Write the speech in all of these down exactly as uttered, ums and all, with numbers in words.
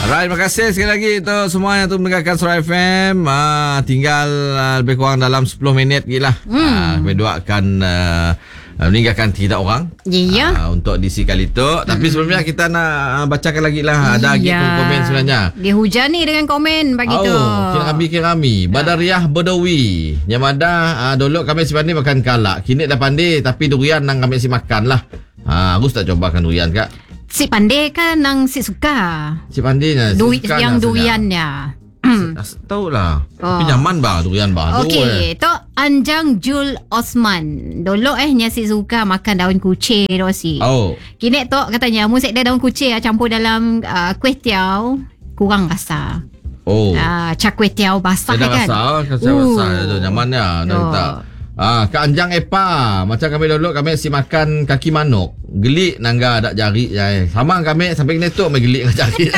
Alright, terima kasih sekali lagi untuk semua yang tu mendengarkan Suara F M. uh, Tinggal uh, lebih kurang dalam sepuluh minit lagi lah. hmm. uh, Kami doakan uh, meninggalkan tiga orang yeah. uh, untuk edisi kali tu. hmm. Tapi sebelumnya kita nak uh, bacakan lagi lah. Ada lagi yeah. komen sebenarnya. Dihujani dengan komen pagi tu. Oh, kirami-kirami Badariah Bedawi Nyamada, uh, dulu kami si pandai makan kalak. Kini dah pandai tapi durian nang kami si makan lah. uh, Agus tak cobakan durian kak? Si pandai kan nang si suka. Si pandai si Duri, suka yang duriannya. Tahu lah. Oh. Tapi nyaman bah durian bah. Okey, tu Anjang Jul Osman. Dulu eh nya si suka makan daun kucing tu si. Oh. Kini tu katanya mu sek daun kucing campur dalam uh, kuih tiaw kurang rasa. Oh. Uh, cak kuih tiaw basah kan. kan. Basah, kasih uh. basah tu nyamannya. Oh. Tak. Ah, Kak Anjang Epa, macam kami dulu kami si makan kaki manuk. Gelik nangga ada jari ya. Sama kami sampai kena tu mai gelik dengan jari.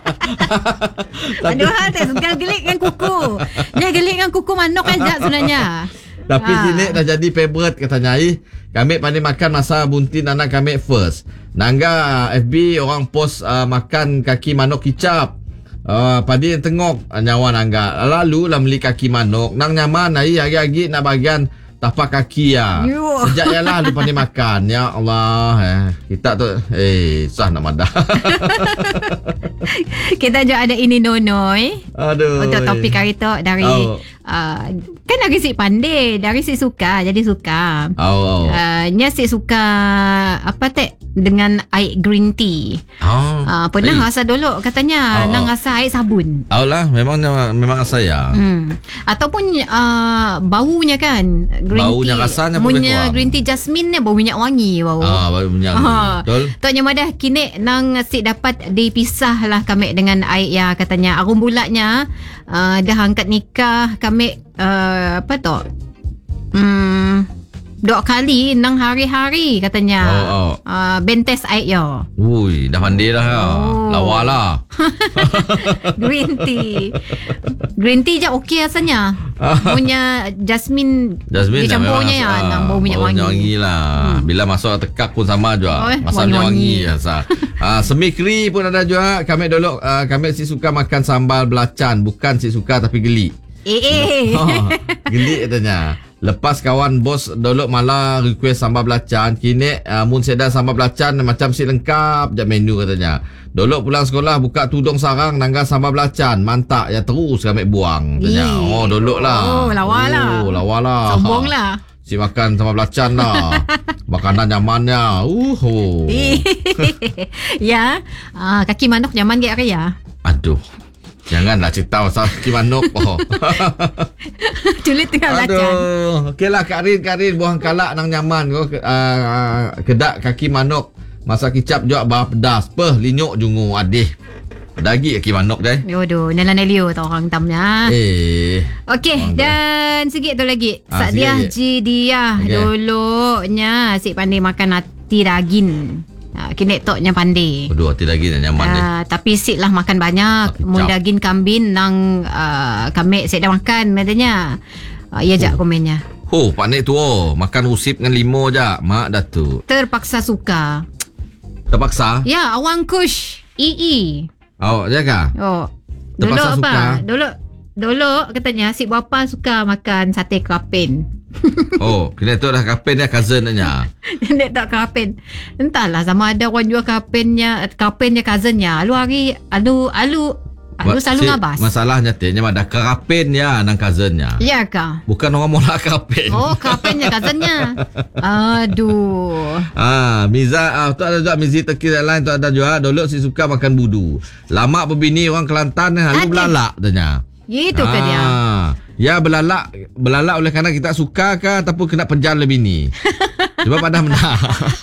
Aduh hal tu suka gelik dengan kuku. Dia gelik dengan kuku manuk aja sebenarnya. Tapi ha. Sini dah jadi favorite katanya. Eh, kami pandai makan masa buntin anak kami first. Nangga F B orang post uh, makan kaki manuk kicap. Uh, padi yang tengok nyawa nangga. Lalu lah beli kaki manuk. Nang nyaman ai agi-agi nak bagian tapak kaki ya. Sejak ialah lupa ni makan. Ya Allah eh. Kita tu eh sah nak madah. Kita juga ada ini Nonoy. Aduh. Untuk topik hari tu dari oh. uh, kan dari si pandai, dari si suka jadi suka. Oh. oh. Uh, nya si suka apa teh dengan air green tea. Oh. Uh, pernah hey. rasa dulu katanya oh, nang oh. rasa air sabun. Oh lah, memang memang rasa ya. Hmm. Ataupun uh, baunya kan green baunya tea. Rasanya punya green tea jasmine ni bau minyak wangi bau. Ah, bau minyak wangi. Ah. Betul. Tok Nyamadah kini nang si dapat dipisah lah kami dengan air ya katanya arum bulatnya uh, dah angkat nikah kami uh, apa tu? Hmm dua kali nang hari-hari katanya. Oh, oh. Uh, bentes air yo. Ui, dah pandai dah ya. Oh. Lawa lah. Green tea. Green tea je okey rasanya. Punya jasmine, jasmine dicampurnya ya, nang bau minyak wangi. wangi lah. Hmm. Bila masuk tekak pun sama juga. Oh, Masa minyak wangi rasa. Ah, semikri pun ada juga. Kami dulu uh, kami si suka makan sambal belacan, bukan si suka tapi geli. Eh eh. Oh, geli katanya. Lepas kawan bos dulu malah request sambal belacan. Kini uh, mun sedar sambal belacan macam si lengkap je menu katanya. Dulu pulang sekolah buka tudung sarang nangga sambal belacan. Mantak ya terus kami buang katanya. Eee. Oh dulu lah. Oh lawa lah. Oh lawa lah. Sombong lah. Si makan sambal belacan lah. Makanan nyamannya. Uh. Oh. Ya. Uh, kaki manuk nyaman ke ya? Aduh. Janganlah cerita pasal kaki manuk. Oh. Culit tengah belacan. Aduh. Okeylah Kak Rin, Kak Rin buang kalak nang nyaman ko. Uh, kedak kaki manuk. Masa kicap juga bah pedas. Peh linyuk jungu adih. Dagi kaki manuk deh. Yodoh, nalan Leo tau orang tamnya. Eh. Okey, dan sikit tu lagi. Ah, Sadiah Jidiah okay. Dulunya asyik pandai makan hati daging. Ha, kini toknya pandai. Aduh, hati daging nyaman uh, uh, Tapi sik lah makan banyak. Mun daging kambing nang uh, kami sik dah makan katanya. Uh, ia jak komennya. Oh, Pak Nek tu oh, makan usip dengan limo je. Mak Datuk. Terpaksa suka. Terpaksa? Ya, awang kush. Ii. Oh, jaga. Oh. Terpaksa dulu suka. Apa? Dulu dulu katanya si bapa suka makan sate kelapin. Oh, kena tu dah kapen dia cousin nya. Dia tak kapen. Entahlah sama ada orang jual kapennya, kapennya cousinnya. Alu hari alu alu alu selalu si, ngabas. Masalahnya tanya ada kapen ya nang cousinnya. Ya kah? Bukan orang mola kapen. Oh, kapennya cousinnya. Aduh. Ah, Miza ah tu ada juga Mizi Teki lain tu ada juga. Dulu si suka makan budu. Lama berbini orang Kelantan lalu belalak tanya. Itu ah, ke dia. Ya belalak belalak oleh kerana kita suka ke ataupun kena penjara lebih ni. Sebab pada benar.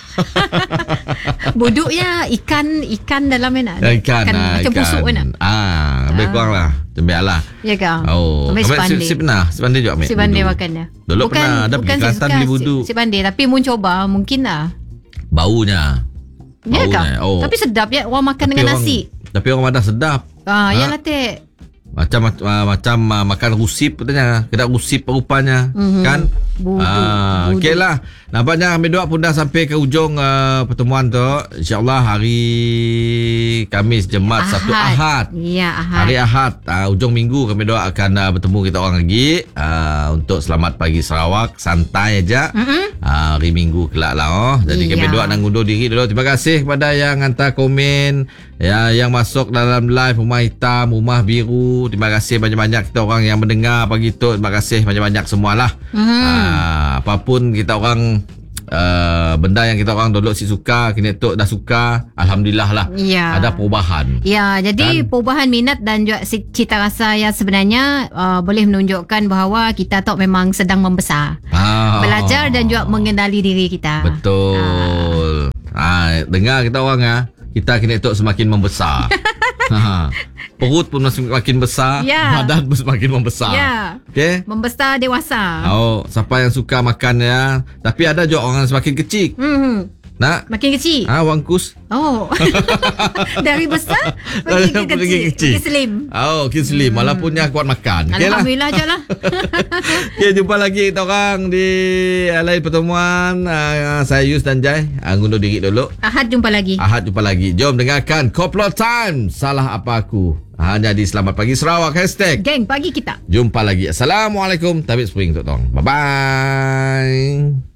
Buduknya ikan ikan dalam mana? Ikan, ikan ah, macam busuk mana? Ah, lebih kurang lah. Tembiaklah. Ya ke? Oh, si, si pernah, si pandai juga ambil. Si pandai makannya. Dulu bukan, pernah ada pergi Kelantan beli buduk. Si, si pandai tapi mun coba mungkin lah. Baunya. Ya ke? Oh. Tapi sedap ya orang makan tapi dengan orang, nasi. Tapi orang madah sedap. Ah, ha? Yalah teh. Macam uh, macam uh, makan rusip katanya, kena rusip rupanya, mm-hmm. kan? Budu. Ah, Budu. okey lah. Nampaknya kami dua pun dah sampai ke ujung uh, pertemuan tu. InsyaAllah hari Khamis, Jumaat, Sabtu, Ahad. Ya, Ahad. Hari Ahad, uh, ujung minggu kami dua akan uh, bertemu kita orang lagi uh, untuk Selamat Pagi Sarawak. Santai aja. Mm-hmm. Uh, hari Minggu kelak lah. Oh. Jadi iya. kami dua nak undur diri dulu. Terima kasih kepada yang hantar komen, ya, yang masuk dalam live Rumah Hitam, Rumah Biru. Terima kasih banyak-banyak kita orang yang mendengar pagi tu. Terima kasih banyak-banyak semualah. Mm-hmm. Uh, apapun kita orang Uh, benda yang kita orang dulu si suka, kini tu dah suka, alhamdulillah lah. Ya. Ada perubahan. Ya, jadi Kan? perubahan minat dan juga cita rasa yang sebenarnya uh, boleh menunjukkan bahawa kita tu memang sedang membesar. Ah. Belajar dan juga mengenali diri kita. Betul. Ah. Ah, dengar kita orang ah, kita kini tu semakin membesar. Ha. Perut pun semakin besar, Ya. badan pun semakin membesar. Ya. Okey? Membesar dewasa. Oh, siapa yang suka makan ya. Tapi ada juga orang semakin kecil. Hmm. Nak? Makin kecil. Ah, wangkus. Oh. Dari besar pergi ke Pergi kecil. kecil. Pergi slim. Oh, okay, slim. Hmm. Walaupun yang kuat makan. Okay lah. Alhamdulillah je lah. Okay, jumpa lagi kita orang di uh, lain pertemuan. Uh, saya Yus dan Jai. Uh, ngundur diri dulu. Ahad jumpa lagi. Ahad jumpa lagi. Jom dengarkan Koplo Time. Salah apa aku? Hanya di Selamat Pagi Sarawak. Hashtag Geng pagi kita. Jumpa lagi. Assalamualaikum. Tabit Spring untuk tong. Bye-bye.